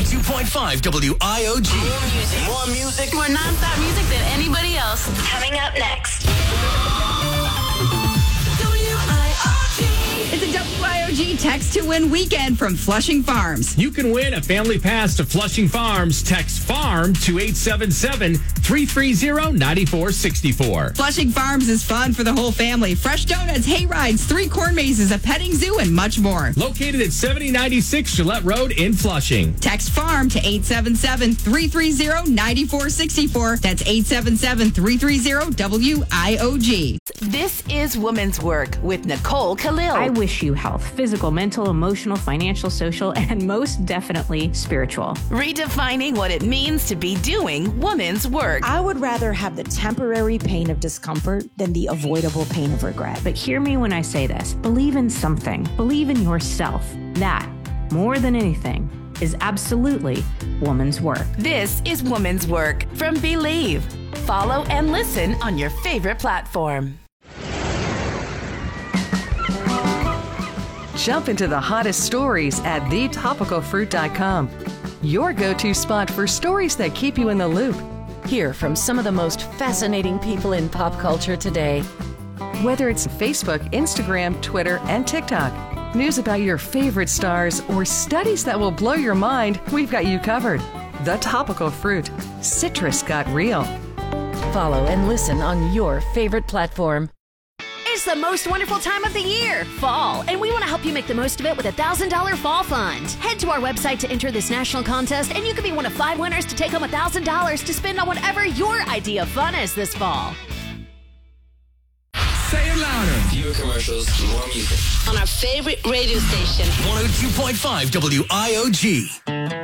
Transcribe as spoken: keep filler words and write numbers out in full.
oh two point five W I O G. More music. More music. More nonstop music than anybody else. Coming up next. It's a W I O G text to win weekend from Flushing Farms. You can win a family pass to Flushing Farms. Text FARM to eight seven seven, three three zero, nine four six four. Flushing Farms is fun for the whole family. Fresh donuts, hay rides, three corn mazes, a petting zoo, and much more. Located at seventy ninety-six Gillette Road in Flushing. Text FARM to eight seven seven, three three zero, nine four six four. That's eight seven seven, three three zero, W I O G. This is Women's Work with Nicole Khalil. I wish you health, physical, mental, emotional, financial, social, and most definitely spiritual. Redefining what it means to be doing women's work. I would rather have the temporary pain of discomfort than the avoidable pain of regret. But hear me when I say this. Believe in something. Believe in yourself. That, more than anything, is absolutely woman's work. This is Women's Work from Believe. Follow and listen on your favorite platform. Jump into the hottest stories at the topical fruit dot com. Your go-to spot for stories that keep you in the loop. Hear from some of the most fascinating people in pop culture today. Whether it's Facebook, Instagram, Twitter, and TikTok, news about your favorite stars, or studies that will blow your mind, we've got you covered. The Topical Fruit. Citrus got real. Follow and listen on your favorite platform. It's the most wonderful time of the year, fall, and we want to help you make the most of it with a one thousand dollars Fall Fund. Head to our website to enter this national contest, and you could be one of five winners to take home one thousand dollars to spend on whatever your idea of fun is this fall. Say it louder. Fewer commercials, more music. On our favorite radio station. one oh two point five W I O G.